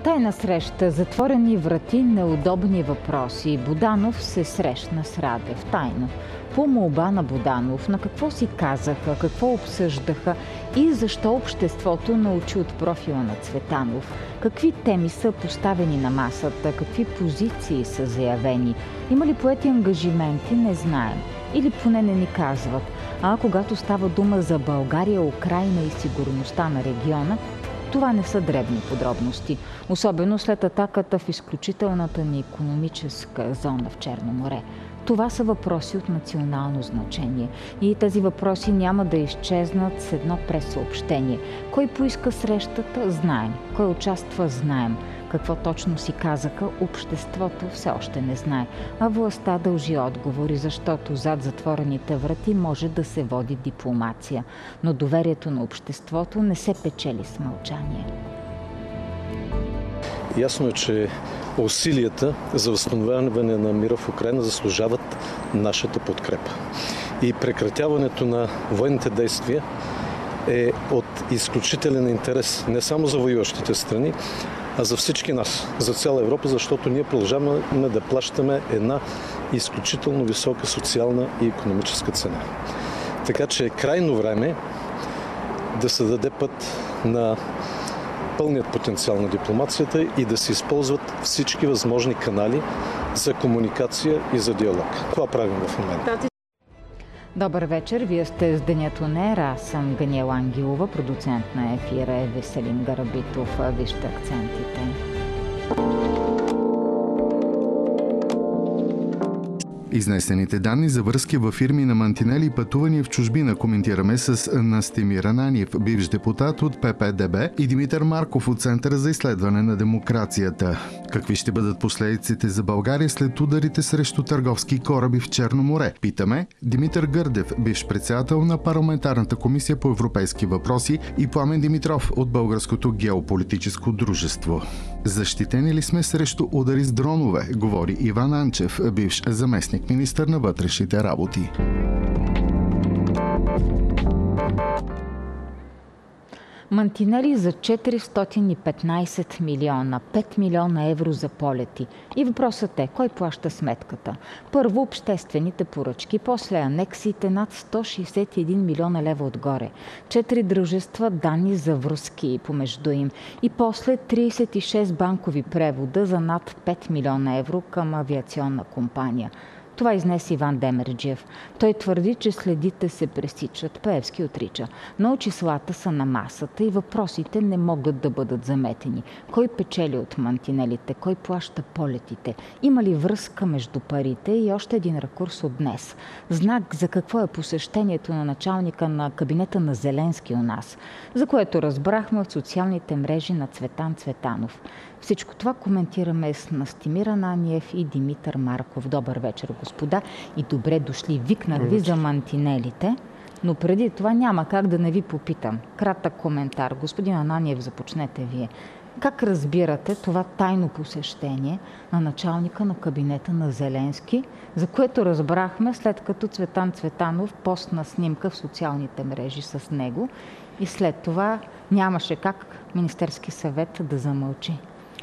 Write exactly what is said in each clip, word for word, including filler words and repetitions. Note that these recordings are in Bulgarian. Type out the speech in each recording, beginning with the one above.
Тайна среща, затворени врати, неудобни въпроси. Буданов се срещна с Радев тайно. По молба на Буданов, на какво си казаха, какво обсъждаха и защо обществото научи от профила на Цветанов. Какви теми са поставени на масата, какви позиции са заявени. Има ли поети ангажименти, не знаем. Или поне не ни казват. А когато става дума за България, Украйна и сигурността на региона, това не са дребни подробности, особено след атаката в изключителната ни икономическа зона в Черно море. Това са въпроси от национално значение и тези въпроси няма да изчезнат с едно пресъобщение. Кой поиска срещата, знаем. Кой участва, знаем. Какво точно си казаха, обществото все още не знае. А властта дължи отговори, защото зад затворените врати може да се води дипломация. Но доверието на обществото не се печели с мълчание. Ясно е, че усилията за възстановяване на мира в Украйна заслужават нашата подкрепа. И прекратяването на военните действия е от изключителен интерес не само за воюващите страни, а за всички нас, за цяла Европа, защото ние продължаваме да плащаме една изключително висока социална и икономическа цена. Така че е крайно време да се даде път на пълният потенциал на дипломацията и да се използват всички възможни канали за комуникация и за диалог. Това правим в момента. Добър вечер, вие сте с Денят УНЕР, аз съм Ганиела Ангелова, продуцент на ефира е Веселин Гарабитов. Вижте акцентите. Изнесените данни за връзки във фирми на мантинели и пътувания в чужбина коментираме с Настимир Ананиев, бивш депутат от П П Д Б, и Димитър Марков от Центъра за изследване на демокрацията. Какви ще бъдат последиците за България след ударите срещу търговски кораби в Черно море? Питаме Димитър Гърдев, бивш председател на Парламентарната комисия по европейски въпроси, и Пламен Димитров от Българското геополитическо дружество. Защитени ли сме срещу удари с дронове, говори Иван Анчев, бивш заместник министър на вътрешните работи. Мантинели за четиристотин и петнайсет милиона, пет милиона евро за полети. И въпросът е, кой плаща сметката? Първо обществените поръчки, после анексите над сто шейсет и един милиона лева отгоре. Четири дружества, данни за връзки помежду им. И после трийсет и шест банкови превода за над пет милиона евро към авиационна компания. Това изнесе Иван Демерджиев. Той твърди, че следите се пресичат. Пеевски отрича. Но числата са на масата и въпросите не могат да бъдат заметени. Кой печели от мантинелите? Кой плаща полетите? Има ли връзка между парите? И още един ракурс от днес. Знак за какво е посещението на началника на кабинета на Зеленски у нас, за което разбрахме от социалните мрежи на Цветан Цветанов. Всичко това коментираме с Настимир Ананиев и Димитър Марков. Добър вечер, господа, и добре дошли. Викнах ви за мантинелите, но преди това няма как да не ви попитам. Кратък коментар. Господин Ананиев, започнете вие. Как разбирате това тайно посещение на началника на кабинета на Зеленски, за което разбрахме след като Цветан Цветанов постна снимка в социалните мрежи с него и след това нямаше как Министерски съвет да замълчи?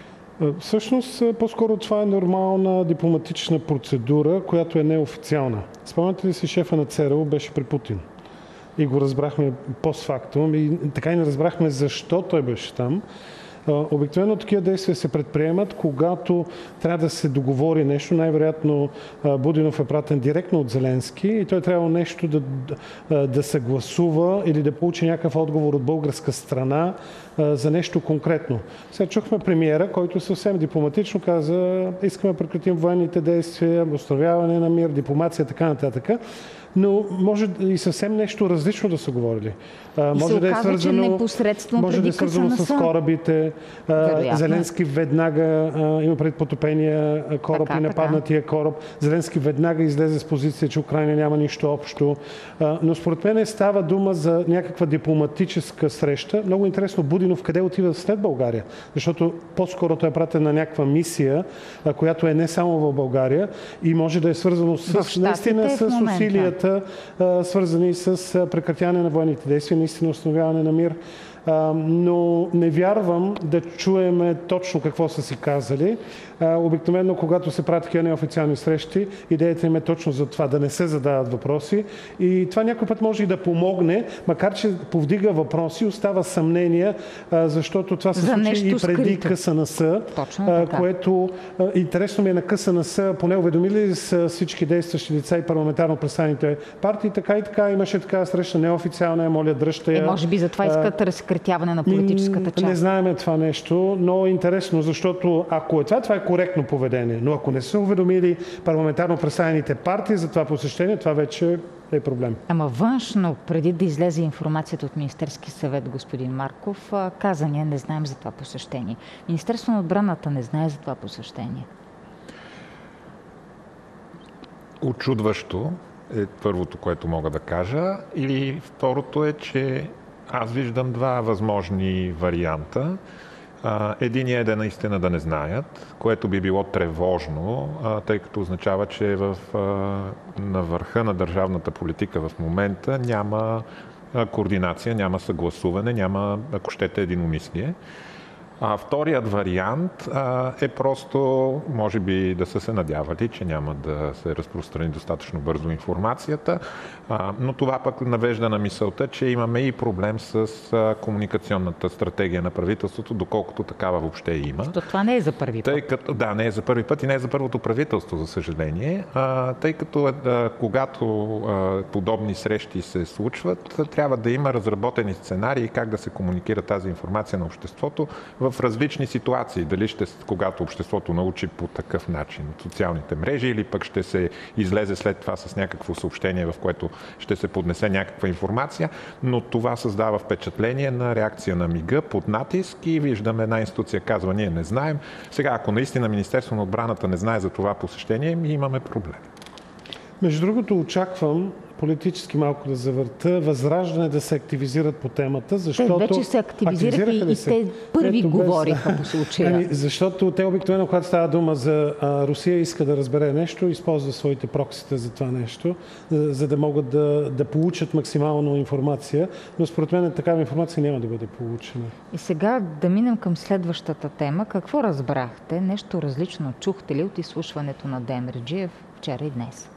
Всъщност, по-скоро това е нормална дипломатична процедура, която е неофициална. Спомняте ли си, шефа на Ц Р У беше при Путин? И го разбрахме постфактум и така и не разбрахме защо той беше там. Обикновено такива действия се предприемат, когато трябва да се договори нещо. Най-вероятно Будинов е пратен директно от Зеленски и той трябва нещо да, да съгласува или да получи някакъв отговор от българска страна за нещо конкретно. Сега чухме премиера, който съвсем дипломатично каза: искаме да прекратим военните действия, възстановяване на мир, дипломация, така нататък. Но може и съвсем нещо различно да са говорили. И може се да е оказа, свързано, че непосредствено може да е свързано с корабите. Вероятно. Зеленски веднага има пред потопения кораб така, и нападнатия така. кораб. Зеленски веднага излезе с позиция, че Украйна няма нищо общо. Но според мен става дума за някаква дипломатическа среща. Много интересно, Будинов къде отива след България? Защото по-скоро той е пратен на някаква мисия, която е не само в България и може да е свързано с, наистина с усилията, свързани с прекратяване на военните действия, наистина установяване на мир. но не вярвам да чуеме точно какво са си казали. Обикновено, когато се правят такива неофициални срещи, идеята им е точно за това, да не се задават въпроси. И това някой път може и да помогне, макар че повдига въпроси, остава съмнения, защото това се случи и преди КСНС, което интересно ми е на КСНС, поне уведомили с всички действащи лица и парламентарно представените партии, така и така имаше така среща неофициална, моля дръжте я. Е, може би затова искат разкритяване на политическата част. Не знаем това нещо, но е интересно, защото ако е това, това е коректно поведение, но ако не са уведомили парламентарно представените партии за това посещение, това вече е проблем. Ама външно, преди да излезе информацията от Министерски съвет, господин Марков, каза, ние не знаем за това посещение. Министерство на отбраната не знае за това посещение. Учудващо е първото, което мога да кажа. Или второто е, че аз виждам два възможни варианта. Единият е да наистина да не знаят, което би било тревожно, тъй като означава, че в, на върха на държавната политика в момента няма координация, няма съгласуване, няма, ако щете, единомислие. А вторият вариант а, е просто, може би, да са се надявали, че няма да се разпространи достатъчно бързо информацията, а, но това пък навежда на мисълта, че имаме и проблем с а, комуникационната стратегия на правителството, доколкото такава въобще има. То това не е за първи път. Тъй като, да, не е за първи път и не е за първото правителство, за съжаление, а, тъй като а, когато а, подобни срещи се случват, трябва да има разработени сценарии как да се комуникира тази информация на обществото в различни ситуации. Дали ще, когато обществото научи по такъв начин от социалните мрежи, или пък ще се излезе след това с някакво съобщение, в което ще се поднесе някаква информация, но това създава впечатление на реакция на мига под натиск и виждаме една институция казва, ние не знаем. Сега, ако наистина Министерство на отбраната не знае за това посещение, ми имаме проблем. Между другото, очаквам политически малко да завърта, Възраждане да се активизират по темата, защото... Те вече се активизираха и, и те първи Ето, говориха без... по случая. Ами, защото те обикновено, когато става дума за а, Русия, иска да разбере нещо, използва своите проксита за това нещо, за, за да могат да, да получат максимално информация, но според мен такава информация няма да бъде получена. И сега да минем към следващата тема. Какво разбрахте? Нещо различно чухте ли от изслушването на Демерджиев вчера и днес?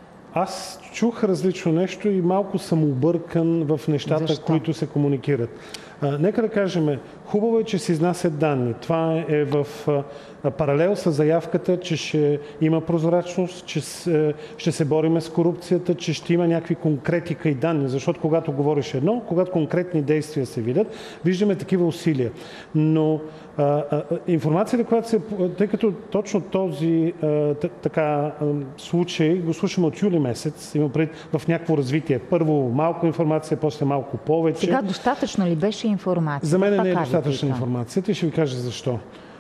Аз чух различно нещо и малко съм объркан в нещата, Защо? които се комуникират. А, нека да кажем, хубаво е, че се изнасят данни. Това е в а, паралел с заявката, че ще има прозрачност, че с, ще се бориме с корупцията, че ще има някакви конкретика и данни. Защото когато говориш едно, когато конкретни действия се видят, виждаме такива усилия. Но а, а, информацията, която се... Тъй като точно този а, така а, случай го слушаме от юли месец, има пред в някакво развитие. Първо малко информация, после малко повече. Сега достатъчно ли беше информация? За мен не е достатъчна информацията и ще ви кажа защо.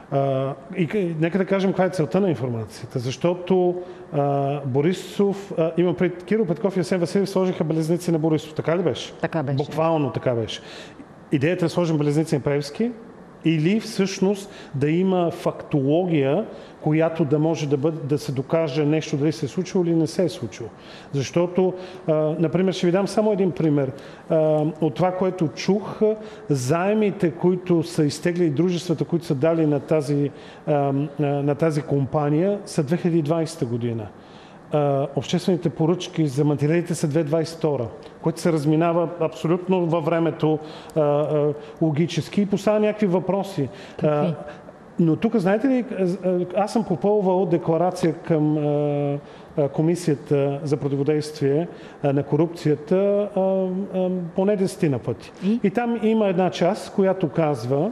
А, и нека да кажем каква е целта на информацията. Защото а, Борисов, а, има пред Кирил Петков и Асен Василев сложиха белезници на Борисов. Така ли беше? Така беше. Буквално така беше. Идеята е да сложим белезници на Пеевски или всъщност да има фактология, която да може да, бъде, да се докаже нещо дали се е случило или не се е случило. Защото, а, например, ще ви дам само един пример. А, от това, което чух, заемите, които са изтегли дружествата, които са дали на тази, а, на тази компания, са две хиляди и двадесета година. Uh, обществените поръчки за материалите са две хиляди двадесет и втора, което се разминава абсолютно във времето uh, uh, логически и поставя някакви въпроси. Uh, но тук, знаете ли, аз съм попълвал декларация към uh, Комисията за противодействие uh, на корупцията uh, uh, поне десетина пъти. И? и там има една част, която казва,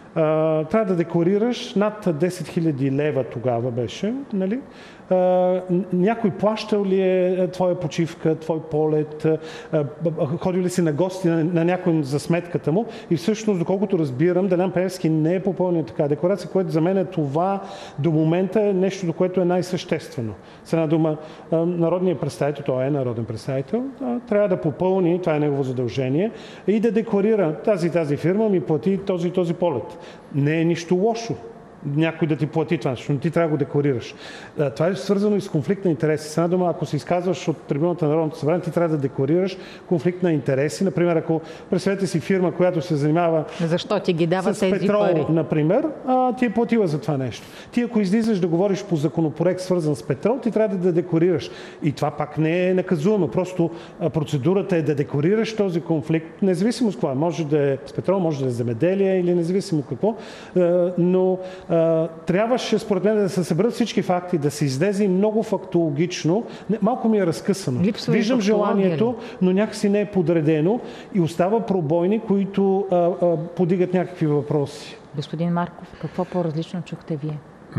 Uh, трябва да декларираш над десет хиляди лева тогава беше, нали? Uh, някой плащал ли е твоя почивка, твой полет, uh, ходил ли си на гости на, на някой за сметката му и всъщност, доколкото разбирам, Делян Пеевски не е попълнил така декларация, което за мен е това до момента е нещо, до което е най-съществено. С една дума, uh, народният представител, той е народен представител, uh, трябва да попълни, това е негово задължение, и да декларира тази тази фирма ми плати този този полет. Не е нищо лошо. някой да ти плати това, но ти трябва да го декларираш. Това е свързано и с конфликт на интереси. С една дума, ако се изказваш от трибуната на Народното събрание, ти трябва да декларираш конфликт на интереси. Например, ако представете си фирма, която се занимава Защо ти ги дава с тези петрол, пари? например, а, ти е платила за това нещо. Ти ако излизаш да говориш по законопроект, свързан с петрол, ти трябва да, да декларираш. И това пак не е наказуемо. Просто а, процедурата е да декларираш този конфликт, независимо с това. Може да е с петрол, може да е земеделие или независимо какво. А, но а, трябваше, според мен, да се съберат всички факти, да се излезе много фактологично. Малко ми е разкъсано. Липсва Виждам желанието, ли? но някакси не е подредено и остава пробойни, които а, а, подигат някакви въпроси. Господин Марков, какво по-различно чухте вие?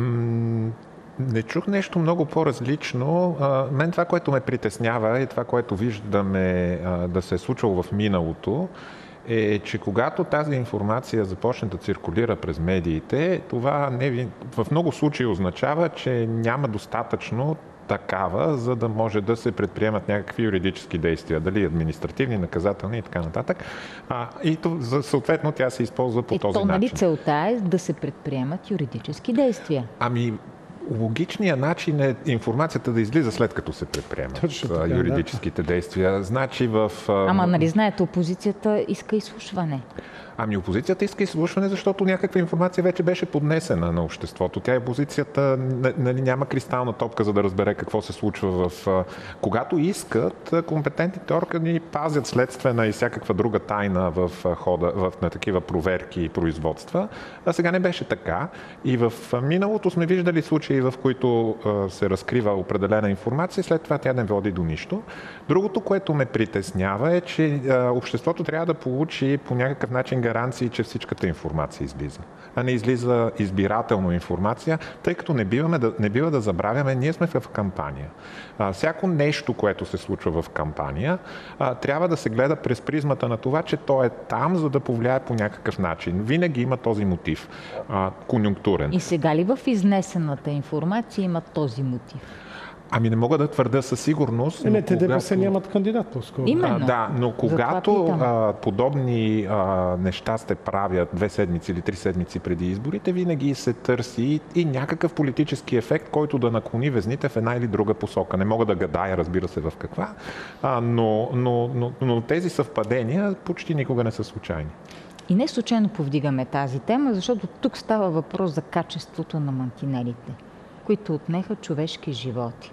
М- не чух нещо много по-различно. А, мен това, което ме притеснява и това, което виждаме а, да се е случвало в миналото, е, че когато тази информация започне да циркулира през медиите, това не, в много случаи означава, че няма достатъчно такава, за да може да се предприемат някакви юридически действия, дали административни, наказателни и така нататък. А, и то, съответно тя се използва по и този то, начин. Нали целта е да се предприемат юридически действия? Ами, логичният начин е информацията да излиза след като се предприемат така, юридическите да. действия. Значи в... Ама нали знаете, опозицията иска изслушване. Ами опозицията иска изслушване, защото някаква информация вече беше поднесена на обществото. Тя е опозицията, нали, няма кристална топка, за да разбере какво се случва в... Когато искат, компетентните органи пазят следствена и всякаква друга тайна в хода, в, на такива проверки и производства. А сега не беше така. И в миналото сме виждали случаи, в които се разкрива определена информация, след това тя не води до нищо. Другото, което ме притеснява е, че обществото трябва да получи по някакъв начин гаранции, че всичката информация излиза, а не излиза избирателно информация, тъй като не, биваме да, не бива да забравяме, ние сме в кампания. А, всяко нещо, което се случва в кампания, а, трябва да се гледа през призмата на това, че то е там, за да повлияе по някакъв начин. Винаги има този мотив, а, конюнктурен. И сега ли в изнесената информация има този мотив? Ами не мога да твърда със сигурност. Е, не, те когато... ДПС нямат кандидат по-скоро. Именно. А, да, но когато а, подобни а, неща се правят две седмици или три седмици преди изборите, винаги се търси и някакъв политически ефект, който да наклони везните в една или друга посока. Не мога да гадая, разбира се, в каква, а, но, но, но, но тези съвпадения почти никога не са случайни. И не случайно повдигаме тази тема, защото тук става въпрос за качеството на мантинелите, които отнеха човешки животи.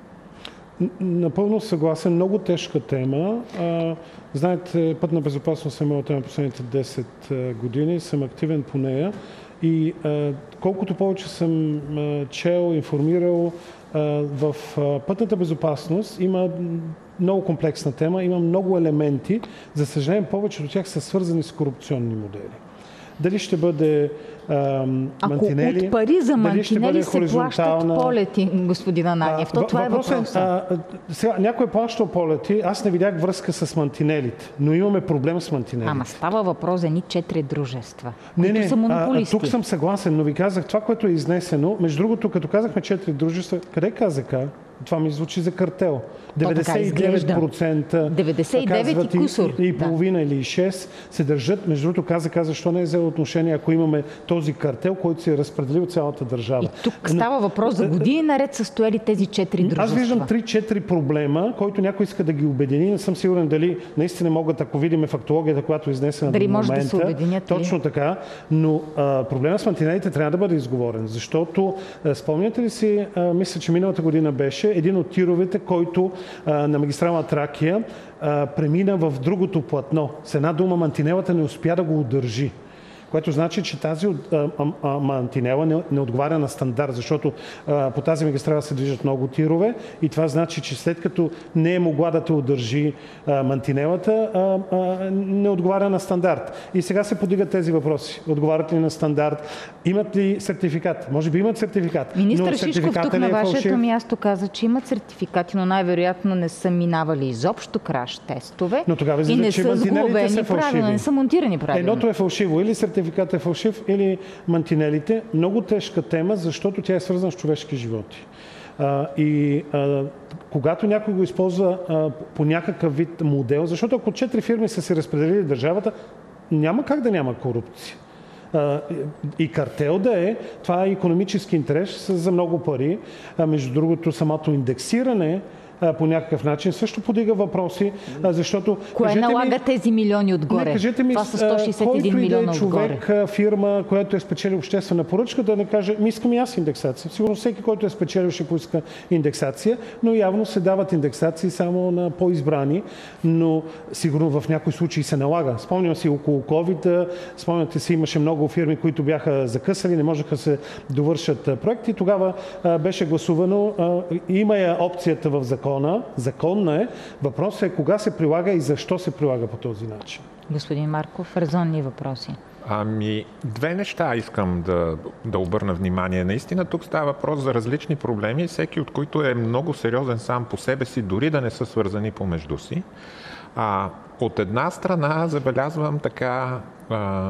Напълно съгласен. Много тежка тема. А, знаете, пътна безопасност е моя тема последните десет години. Съм активен по нея. И а, колкото повече съм а, чел, информирал, а, в а, пътната безопасност има много комплексна тема, има много елементи. За съжаление, повечето от тях са свързани с корупционни модели. Дали ще бъде а, мантинели, ако от пари за мантинели се хоризонтална... плащат полети, господин Ананиев, то това е въпросът. А, сега, някой е плащал полети, аз не видях връзка с мантинелите, но имаме проблем с мантинелите. Ама става въпрос за едни четири дружества, не, които не, са монополисти. А, тук съм съгласен, но ви казах това, което е изнесено. Между другото, като казахме четири дружества, къде КЗК? Това ми звучи за картел. деветдесет и девет процента деветдесет и девет и кусор. И, и половина да. Или шест се държат. Между другото, КЗК защо не е взел отношение, ако имаме този картел, който се е разпределил цялата държава. И тук става въпрос за години наред са стояли тези четири дружества. Аз виждам три-четири проблема, който някой иска да ги обедини. Не съм сигурен дали наистина могат, ако видим фактологията, която е изнесена дали до момента. може да се обединят. Точно ли? така. Но а, проблема с мантинелите трябва да бъде изговорен, защото а, спомняте ли си, а, мисля, че миналата година беше един от тировете, който а, на магистрала Тракия а, премина в другото платно. С една дума, мантинелата не успя да го удържи. Което значи, че тази а, а, мантинела не, не отговаря на стандарт, защото а, по тази магистрала се движат много тирове и това значи, че след като не е могла да те удържи а, мантинелата, а, а, не отговаря на стандарт. И сега се подигат тези въпроси. Отговарят ли на стандарт? Имат ли сертификат? Може би имат сертификат. Министър Шишков тук на вашето място каза, че имат сертификати, но най-вероятно не са минавали изобщо краш тестове. Но тогава и не че са сглобени са правилно, не са монтирани правилно. Едното е фалшиво. Или сертификат е фалшив, или мантинелите. Много тежка тема, защото тя е свързана с човешки животи. А, и а, когато някой го използва а, по някакъв вид модел, защото ако четири фирми са се разпределили държавата, няма как да няма корупция. и картел да е, това е икономически интерес за много пари. Между другото, самото индексиране по някакъв начин също подига въпроси, защото... Кое налага ми, тези милиони отгоре? Не, кажете ми, това са сто шейсет и един милиона отгоре. Човек, фирма, която е спечелил обществена поръчка, да не каже, ми искам и аз индексация. Сигурно всеки, който е спечелил, ще поиска индексация, но явно се дават индексации само на по-избрани, но сигурно в някои случаи се налага. Спомням си около COVID, спомняте си, имаше много фирми, които бяха закъсали, не можеха да се довършат проекти. Тогава беше гласувано, има я опцията в закон. Законна е. Въпросът е кога се прилага и защо се прилага по този начин. Господин Марков, резонни въпроси. Ами, две неща искам да, да обърна внимание. Наистина тук става въпрос за различни проблеми, всеки от които е много сериозен сам по себе си, дори да не са свързани помежду си. А, от една страна забелязвам така а,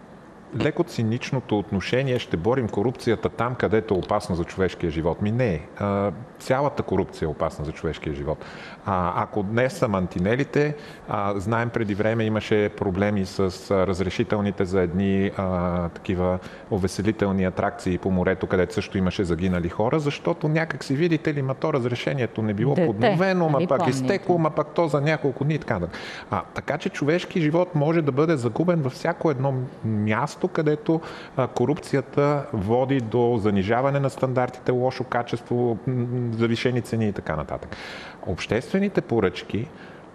леко циничното отношение, ще борим корупцията там, където е опасна за човешкия живот. Ми не е. Цялата корупция е опасна за човешкия живот. А, ако днес са мантинелите, а, знаем преди време имаше проблеми с а, разрешителните за едни а, такива увеселителни атракции по морето, където също имаше загинали хора, защото някак си видите ли, ма то разрешението не било Дете, подновено, ма пак изтекло, ма пак то за няколко дни и така. А, така че човешки живот може да бъде загубен във всяко едно място, където а, корупцията води до занижаване на стандартите, лошо качество, завишени цени и така нататък. Обществените поръчки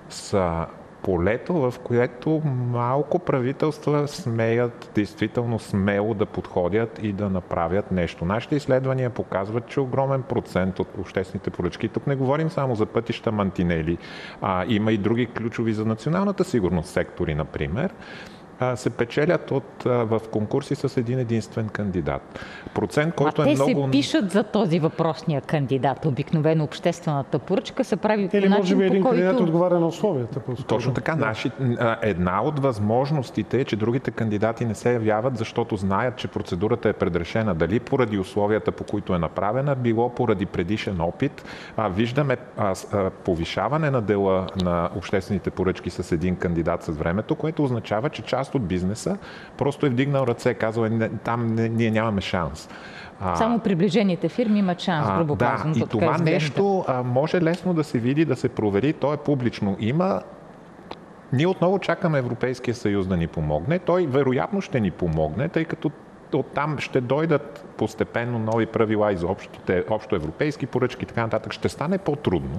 са полето, в което малко правителства смеят действително смело да подходят и да направят нещо. Нашите изследвания показват, че огромен процент от обществените поръчки, тук не говорим само за пътища, мантинели, а има и други ключови за националната сигурност сектори, например, се печелят от, в конкурси с един единствен кандидат. Процент, който а е те много... се пишат за този въпросния кандидат. Обикновено обществената поръчка се прави по Или начин, може би един по който... кандидат отговаря на условията. По-скоро. Точно така. Да. Наши, една от възможностите е, че другите кандидати не се явяват, защото знаят, че процедурата е предрешена. Дали поради условията, по които е направена, било поради предишен опит. А, виждаме а, а, повишаване на дела на обществените поръчки с един кандидат с времето, което означава, че част от бизнеса просто е вдигнал ръце, казва, там не, ние нямаме шанс. Само приближените фирми имат шанс, грубо казано. Да, и това нещо а, може лесно да се види, да се провери, то е публично. Има... Ние отново чакаме Европейския съюз да ни помогне. Той вероятно ще ни помогне, тъй като оттам ще дойдат постепенно нови правила и за общите, общо европейски поръчки и така нататък. Ще стане по-трудно.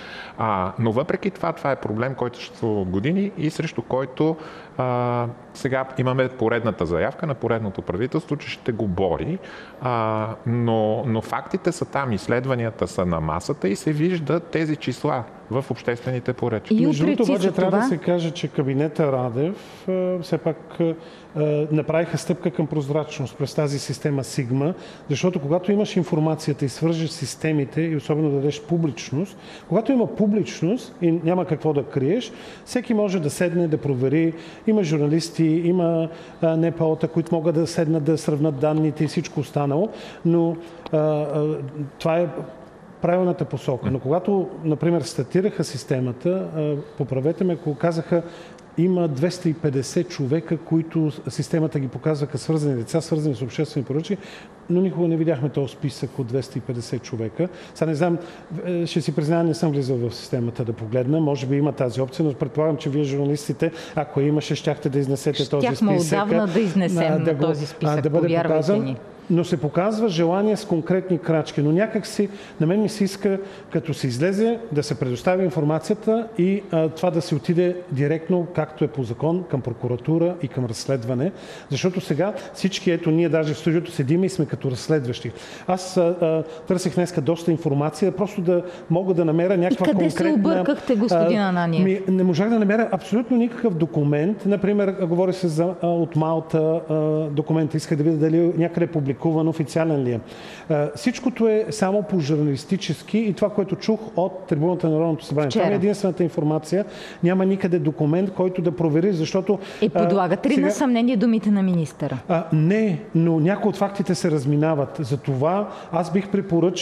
А, но въпреки това, това е проблем, който ще от години и срещу който а, сега имаме поредната заявка на поредното правителство, че ще го бори. А, но, но фактите са там, изследванията са на масата и се виждат тези числа в обществените поръчки. Между другото, обаче трябва да се каже, че кабинета Радев все пак направиха стъпка към прозрачност през тази система Сигма, защото когато имаш информацията и свържеш системите и особено да дадеш публичност, когато има публичност и няма какво да криеш, всеки може да седне, да провери. Има журналисти, има Н П О-та, които могат да седнат да сравнат данните и всичко останало, но а, а, това е правилната посока. Но когато, например, стартираха системата, поправете ме, ако казаха, има двеста и петдесет човека, които системата ги показваха свързани деца, свързани с обществени поръчки, но никога не видяхме този списък от двеста и петдесет човека. Сега не знам, ще си призная, не съм влизал в системата да погледна. Може би има тази опция, но предполагам, че вие журналистите, ако имаше, щяхте да изнесете този списък. Щяхме отдавна да изнесем да го, този списък, да бъде показан. ни. Но се показва желание с конкретни крачки. Но някак си, на мен ми се иска, като се излезе, да се предостави информацията и а, това да се отиде директно, както е по закон, към прокуратура и към разследване. Защото сега всички, ето ние даже в студиото седим и сме като разследващи. Аз а, а, търсих днеска доста информация, просто да мога да намеря някаква конкретна... конкретна... И къде се объркахте, господин Ананиев? Ми, не можах да намеря абсолютно никакъв документ. Например, говори се за, а, от Малта а, документа. Исках да видя дали някъде е публикуван, официален ли е. А, всичкото е само по журналистически и това, което чух от трибуната на Народното събрание. Вчера. Това е единствената информация. Няма никъде документ, който да провери, защото... И подлагат ли сега... на съмнение думите на министъра? А, не, но някои от фактите се разминават. Затова аз бих препоръчал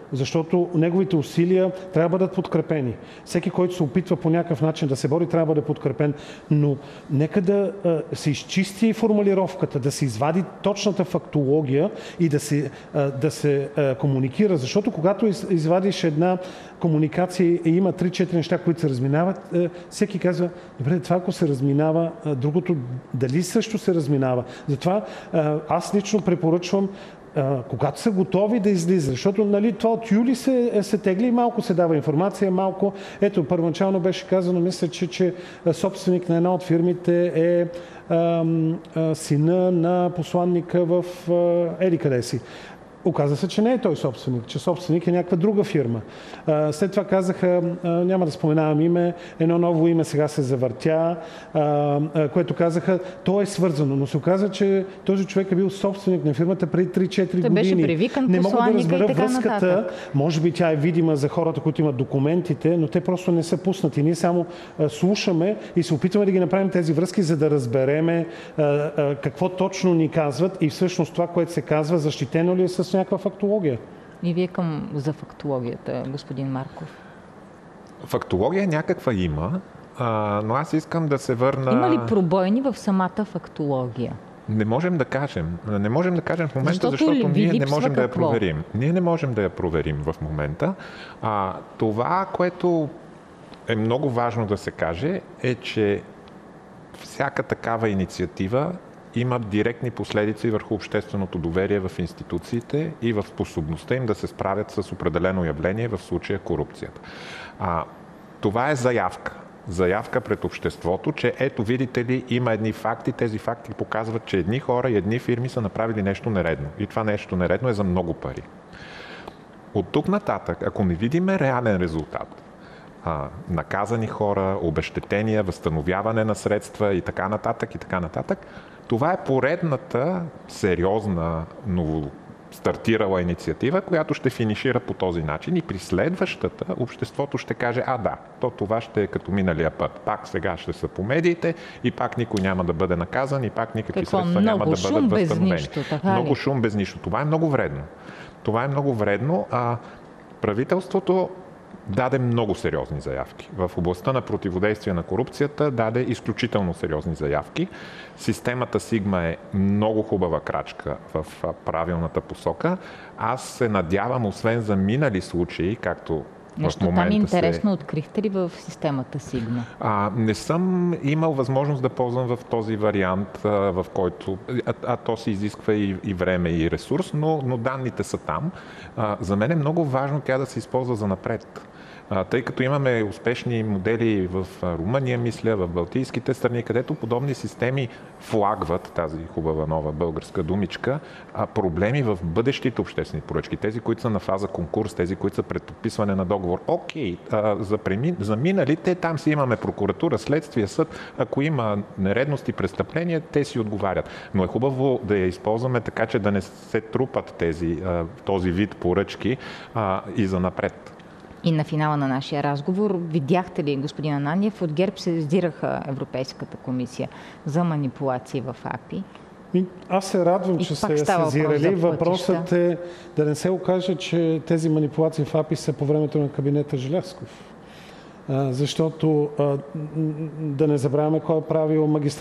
защото неговите усилия трябва да бъдат подкрепени. Всеки, който се опитва по някакъв начин да се бори, трябва да бъде подкрепен. Но нека да а, се изчисти формулировката, да се извади точната фактология и да се, а, да се а, комуникира. Защото когато из, извадиш една комуникация и има три-четири неща, които се разминават, а, всеки казва, добре, това ако се разминава, а, другото дали също се разминава. Затова а, аз лично препоръчвам Uh, когато са готови да излизат, защото нали, това от юли се, се тегли и малко се дава информация, малко. Ето, първоначално беше казано, мисля, че, че собственик на една от фирмите е а, а, сина на посланника в а, еди къде си. Оказа се, че не е той собственик, че собственик е някаква друга фирма. След това казаха, няма да споменавам име, едно ново име сега се завъртя, което казаха, то е свързано, но се оказа, че този човек е бил собственик на фирмата преди три-четири години. Беше привикан не мога да разбера връзката. Нататък. Може би тя е видима за хората, които имат документите, но те просто не са пуснати. Ние само слушаме и се опитваме да ги направим тези връзки, за да разбереме какво точно ни казват и всъщност това, което се казва, защитено ли е с някаква фактология. И вие към за фактологията, господин Марков? Фактология някаква има, а, но аз искам да се върна... Има ли пробойни в самата фактология? Не можем да кажем. Не можем да кажем в момента, защото, защото ние не можем какво? да я проверим. Ние не можем да я проверим в момента. А, това, което е много важно да се каже, е, че всяка такава инициатива има директни последици върху общественото доверие в институциите и в способността им да се справят с определено явление, в случая корупцията. А, това е заявка. Заявка пред обществото, че ето видите ли, има едни факти, тези факти показват, че едни хора и едни фирми са направили нещо нередно. И това нещо нередно е за много пари. От тук нататък, ако не видиме реален резултат, а, наказани хора, обезщетения, възстановяване на средства и така нататък, и така нататък, това е поредната сериозна новостартирала инициатива, която ще финишира по този начин и при следващата обществото ще каже, а да, то това ще е като миналия път. Пак сега ще са по медиите и пак никой няма да бъде наказан и пак никакви Какво? средства няма да бъдат възстановени. Нищо, много шум без нищо. Това е много вредно. Това е много вредно, а правителството даде много сериозни заявки. В областта на противодействие на корупцията даде изключително сериозни заявки. Системата Сигма е много хубава крачка в правилната посока. Аз се надявам, освен за минали случаи, както нещо в момента там интересно се... открихте ли в системата Сигма? А, не съм имал възможност да ползвам в този вариант, а, в който... А, а то се изисква и, и време, и ресурс, но, но данните са там. А, за мен е много важно тя да се използва за напред. Тъй като имаме успешни модели в Румъния, мисля, в Балтийските страни, където подобни системи флагват, тази хубава нова българска думичка, проблеми в бъдещите обществени поръчки. Тези, които са на фаза конкурс, тези, които са пред подписване на договор. Окей, за, премин... за миналите, там си имаме прокуратура, следствие, съд. Ако има нередности, престъпления, те си отговарят. Но е хубаво да я използваме така, че да не се трупат тези, този вид поръчки и за напред. И на финала на нашия разговор, видяхте ли, господин Ананиев, от ГЕРБ се издираха Европейската комисия за манипулации в АПИ? Аз се радвам, и че се сезирали. Въпросът е да не се окаже, че тези манипулации в АПИ са по времето на кабинета Желязков. Защото да не забравяме кой е правил магистрат